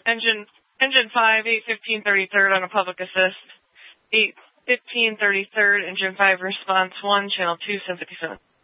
Engine 5, 815 33rd on a public assist. 815 33rd, Engine 5, response 1, channel 2, 757.